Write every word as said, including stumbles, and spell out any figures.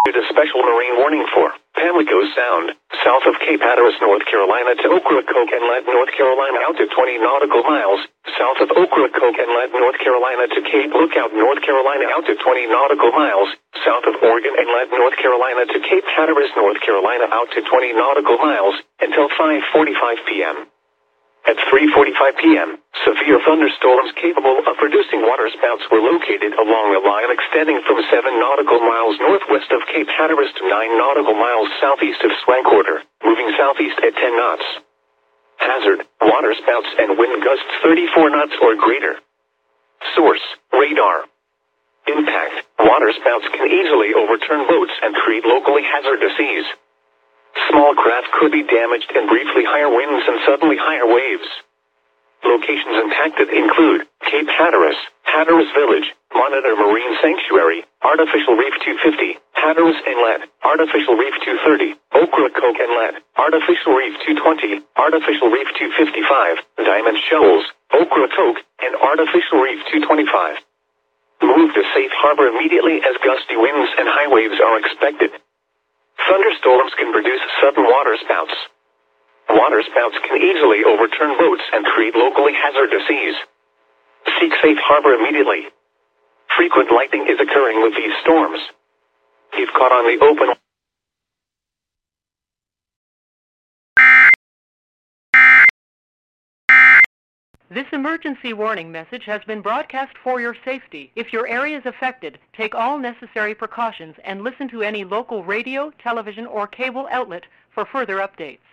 a special marine warning for Pamlico Sound, south of Cape Hatteras, North Carolina to Ocracoke Inlet, North Carolina out to twenty nautical miles, south of Ocracoke Inlet, North Carolina to Cape Lookout, North Carolina out to twenty nautical miles, south of Oregon Inlet, North Carolina to Cape Hatteras, North Carolina out to twenty nautical miles, until five forty-five p m At three forty-five p m, severe thunderstorms capable of producing waterspouts were located along a line extending from seven nautical miles northwest of Cape Hatteras to nine nautical miles southeast of Swanquarter, moving southeast at ten knots. Hazard, waterspouts and wind gusts thirty-four knots or greater. Source, radar. Impact, waterspouts can easily overturn boats and create locally hazardous seas. Small craft could be damaged in briefly higher winds and suddenly higher waves. Locations impacted include Cape Hatteras, Hatteras Village, Monitor Marine Sanctuary, Artificial Reef two fifty, Hatteras Inlet, Artificial Reef two thirty, Ocracoke Inlet, Artificial Reef two twenty, Artificial Reef two fifty-five, Diamond Shoals, Ocracoke, and Artificial Reef two twenty-five. Move to safe harbor immediately as gusty winds and high waves are expected. Thunderstorms can produce sudden waterspouts. Waterspouts can easily overturn boats and create locally hazardous seas. Seek safe harbor immediately. Frequent lightning is occurring with these storms. If caught on the open... This emergency warning message has been broadcast for your safety. If your area is affected, take all necessary precautions and listen to any local radio, television, or cable outlet for further updates.